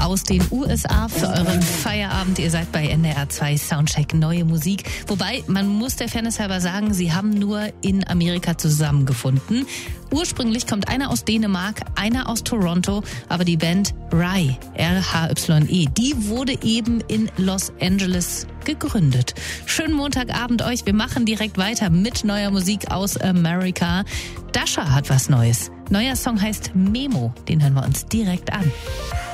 aus den USA für euren Feierabend. Ihr seid bei NDR 2 Soundcheck Neue Musik. Wobei, man muss der Fairness halber sagen, sie haben nur in Amerika zusammengefunden. Ursprünglich kommt einer aus Dänemark, einer aus Toronto, aber die Band Rhye, R-H-Y-E, die wurde eben in Los Angeles gegründet. Schönen Montagabend euch. Wir machen direkt weiter mit neuer Musik aus Amerika. Dasha hat was Neues. Neuer Song heißt Memo. Den hören wir uns direkt an.